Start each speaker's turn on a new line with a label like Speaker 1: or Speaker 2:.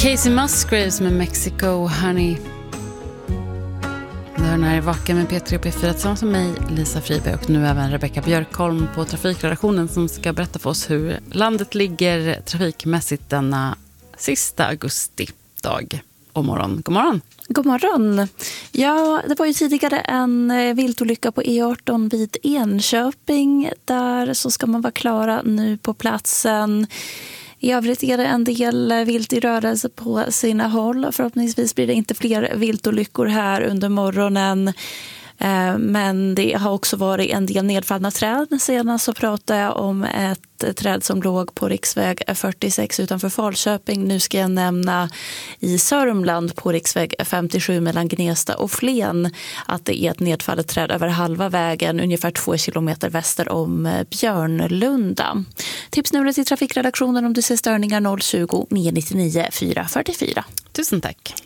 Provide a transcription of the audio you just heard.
Speaker 1: Casey Musgraves med Mexico Honey. Den här är Vaken med P3 och P4 tillsammans med mig, Lisa Friberg, och nu även Rebecca Björkholm på trafikredaktionen som ska berätta för oss hur landet ligger trafikmässigt denna sista augusti-dag och morgon. God morgon!
Speaker 2: God morgon! Ja, det var ju tidigare en viltolycka på E18 vid Enköping. Där så ska man vara klara nu på platsen. I övrigt är det en del vilt i rörelse på sina håll. Förhoppningsvis blir det inte fler viltolyckor här under morgonen. Men det har också varit en del nedfallna träd. Senast så pratade jag om ett träd som låg på riksväg 46 utanför Falköping. Nu ska jag nämna i Sörmland på riksväg 57 mellan Gnesta och Flen att det är ett nedfallet träd över halva vägen ungefär 2 kilometer väster om Björnlunda. Tipsnumret till trafikredaktionen om du ser störningar 020 999 444.
Speaker 1: Tusen tack.